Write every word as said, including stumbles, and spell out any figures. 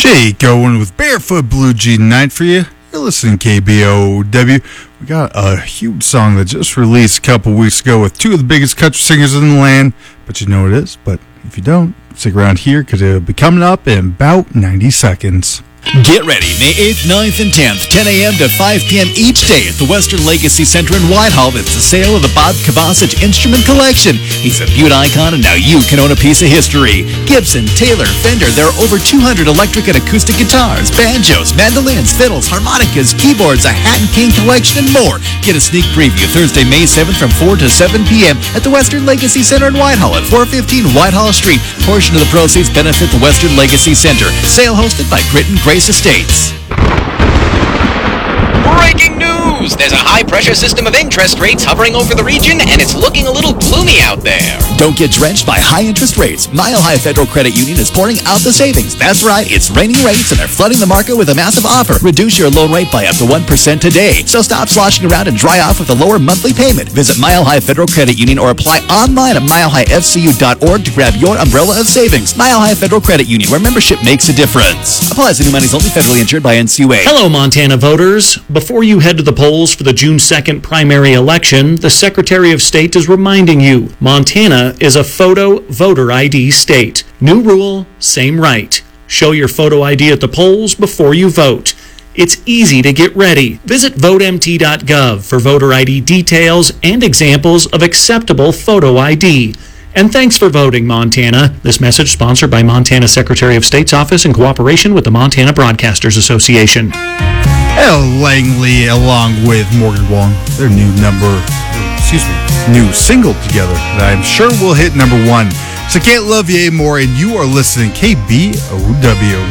Jake Owen with Barefoot Blue Jean Night for you. You're listening to K B O W. We got a huge song that just released a couple weeks ago with two of the biggest country singers in the land. But you know what it is. But if you don't, stick around here because it'll be coming up in about ninety seconds. Get ready, May eighth, ninth, and tenth, ten a.m. to five p.m. each day at the Western Legacy Center in Whitehall. It's the sale of the Bob Kovacic Instrument Collection. He's a Butte icon, and now you can own a piece of history. Gibson, Taylor, Fender, there are over two hundred electric and acoustic guitars, banjos, mandolins, fiddles, harmonicas, keyboards, a Hat and Cane collection, and more. Get a sneak preview Thursday, May seventh from four to seven p.m. at the Western Legacy Center in Whitehall at four fifteen Whitehall Street. Portion of the proceeds benefit the Western Legacy Center. Sale hosted by Grit and Grace Estates. Breaking news! There's a high-pressure system of interest rates hovering over the region, and it's looking a little gloomy out there. Don't get drenched by high interest rates. Mile High Federal Credit Union is pouring out the savings. That's right, it's raining rates, and they're flooding the market with a massive offer. Reduce your loan rate by up to one percent today. So stop sloshing around and dry off with a lower monthly payment. Visit Mile High Federal Credit Union or apply online at mile high f c u dot org to grab your umbrella of savings. Mile High Federal Credit Union, where membership makes a difference. Applies to new monies only, federally insured by N C U A. Hello, Montana voters. Before you head to the polls for the June second primary election, the Secretary of State is reminding you, Montana is a photo voter I D state. New rule, same right. Show your photo I D at the polls before you vote. It's easy to get ready. Visit vote m t dot gov for voter I D details and examples of acceptable photo I D. And thanks for voting, Montana. This message sponsored by Montana Secretary of State's Office in cooperation with the Montana Broadcasters Association. El Langley, along with Morgan Wallen, their new number, excuse me, new single together that I'm sure will hit number one. So Can't Love You Anymore, and you are listening to K B O W.